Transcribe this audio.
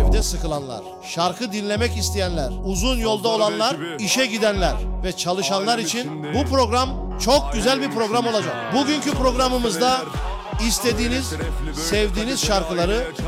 evde sıkılanlar, şarkı dinlemek isteyenler, uzun yolda olanlar, işe gidenler ve çalışanlar için bu program çok güzel bir program olacak. Bugünkü programımızda istediğiniz, sevdiğiniz şarkıları